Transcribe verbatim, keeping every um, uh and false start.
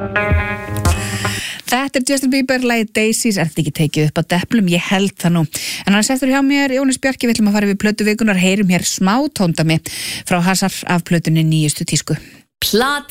Þetta er Justin Bieber, lagið Daisies, er þetta ekki tekið upp á deplum? Ég held það nú. En hann settur hjá mér, Jónas Bjarki, við ætlum að fara við plötu vikunar, heyrum hér smá tóndami frá Hasar af plötunni Nýjustu tísku. Plata